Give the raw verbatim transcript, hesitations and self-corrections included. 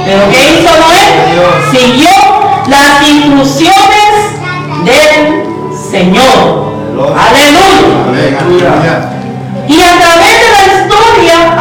Pero ¿qué hizo Noé? Siguió las instrucciones del Señor. Aleluya. Aleluya. Y a través de la historia